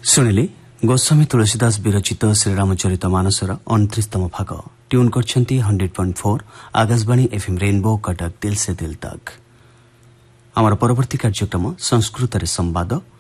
ଶୁଣିଲି ଗୋସ୍ୱାମୀ ତୁଳସୀଦାସ ବିରଚିତ ଶ୍ରୀରାମଚରିତ ମାନସର 29ତମ ଭାଗ tune करछंती 100.4 Akashvani FM rainbow Cuttack दिल से दिल तक। आमर परवर्ती कार्यक्रम संस्कृत रे संवाद